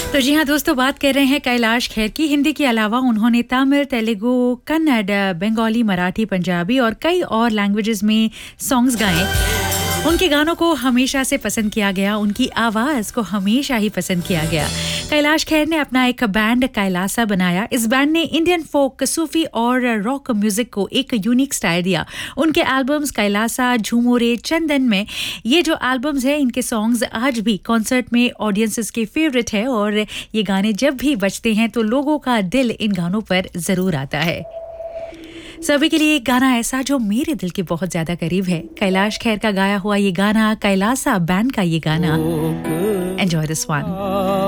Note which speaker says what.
Speaker 1: तो जी हाँ दोस्तों, बात कर रहे हैं कैलाश खेर की। हिंदी के अलावा उन्होंने तमिल, तेलुगु, कन्नड़, बंगाली, मराठी, पंजाबी और कई और लैंग्वेजेस में सॉन्ग्स गाए। उनके गानों को हमेशा से पसंद किया गया, उनकी आवाज़ को हमेशा ही पसंद किया गया। कैलाश खेर ने अपना एक बैंड कैलासा बनाया। इस बैंड ने इंडियन फोक, सूफी और रॉक म्यूजिक को एक यूनिक स्टाइल दिया। उनके एल्बम्स कैलासा, झूमोरे, चंदन में ये जो एल्बम्स हैं, इनके सॉन्ग्स आज भी कॉन्सर्ट में ऑडियंसेस के फेवरेट है और ये गाने जब भी बजते हैं तो लोगों का दिल इन गानों पर जरूर आता है। सभी के लिए एक गाना ऐसा जो मेरे दिल के बहुत ज्यादा करीब है। कैलाश खेर का गाया हुआ ये गाना, कैलासा बैंड का ये गाना। Enjoy this one.